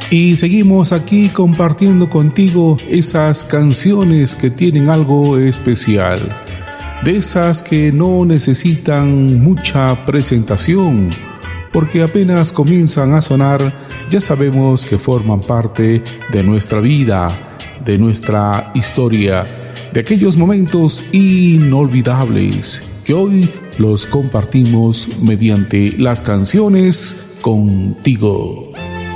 Y seguimos aquí compartiendo contigo esas canciones que tienen algo especial, de esas que no necesitan mucha presentación, porque apenas comienzan a sonar, ya sabemos que forman parte de nuestra vida, de nuestra historia, de aquellos momentos inolvidables que hoy los compartimos mediante las canciones contigo.